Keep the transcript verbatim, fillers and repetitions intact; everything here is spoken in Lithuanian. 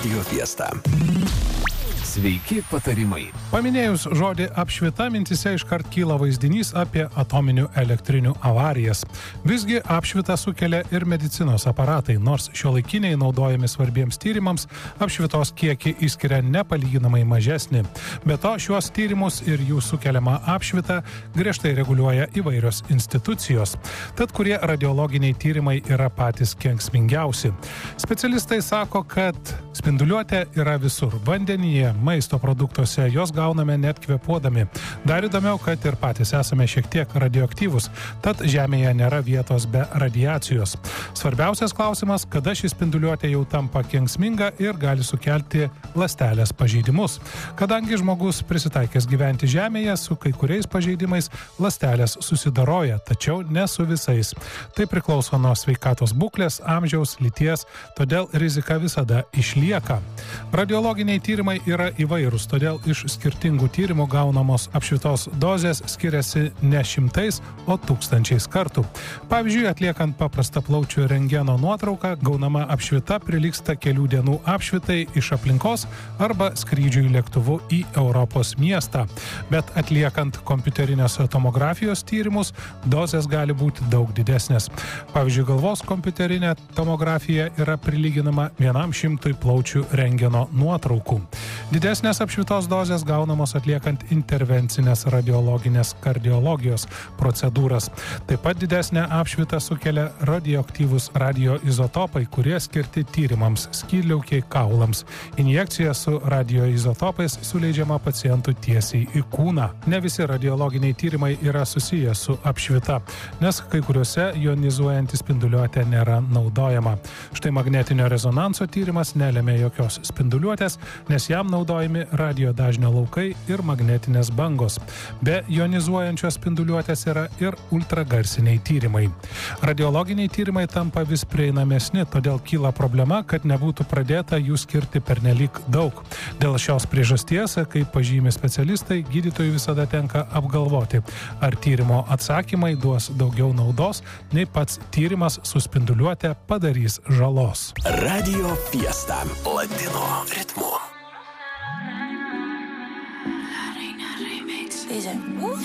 Radio Fiesta. Sveiki patarimai. Paminėjus žodį apšvita, mintise iškart kyla vaizdinys apie atominių elektrinių avarijas. Visgi apšvitą sukelia ir medicinos aparatai, nors šiuolaikiniai naudojami svarbiems tyrimams apšvitos kiekį išskiria nepalyginamai mažesnį. Be to, šiuos tyrimus ir jų sukeliamą apšvitą griežtai reguliuoja įvairios institucijos. Tad kurie radiologiniai tyrimai yra patys kenksmingiausi? Specialistai sako, kad spinduliuotė yra visur – vandenyje, maisto produktuose, jos gauname net kvėpuodami. Dar įdomiau, kad ir patys esame šiek tiek radioaktyvus, tad Žemėje nėra vietos be radiacijos. Svarbiausias klausimas, kada ši spinduliuotė jau tampa kenksminga ir gali sukelti ląstelės pažeidimus. Kadangi žmogus prisitaikęs gyventi Žemėje, su kai kuriais pažeidimais ląstelės susidaroja, tačiau ne su visais. Tai priklauso nuo sveikatos būklės, amžiaus, lyties, todėl rizika visada išlieka. Radiologiniai tyrimai yra įvairūs, todėl iš skirtingų tyrimų gaunamos apšvitos dozės skiriasi ne šimtais, o tūkstančiais kartų. Pavyzdžiui, atliekant paprastą plaučių rentgeno nuotrauką, gaunama apšvita prilygsta kelių dienų apšvitai iš aplinkos arba skrydžiui lėktuvu į Europos miestą. Bet atliekant kompiuterinės tomografijos tyrimus, dozės gali būti daug didesnės. Pavyzdžiui, galvos kompiuterinė tomografija yra prilyginama vienam šimtui plaučių rentgeno nuotraukų. Didesnės apšvitos dozės gaunamos atliekant intervencinės radiologinės kardiologijos procedūras. Taip pat didesnę apšvitą sukelia radioaktyvūs radioizotopai, kurie skirti tyrimams skydliaukei, kaulams. Injekcija su radioizotopais suleidžiama pacientų tiesiai į kūną. Ne visi radiologiniai tyrimai yra susiję su apšvita, nes kai kuriuose jonizuojanti spinduliuotė nėra naudojama. Štai magnetinio rezonanso tyrimas nelemia jokios spinduliuotės, nes jam naudojami radio dažnio laukai ir magnetinės bangos. Be jonizuojančios spinduliuotės yra ir ultragarsiniai tyrimai. Radiologiniai tyrimai tampa vis prieinamesni, todėl kyla problema, kad nebūtų pradėta jų skirti pernelyg daug. Dėl šios priežasties, kaip pažymi specialistai, gydytojui visada tenka apgalvoti, ar tyrimo atsakymai duos daugiau naudos, nei pats tyrimas su spinduliuotė padarys žalos. Radio Fiesta. Latino ritmu. Dice,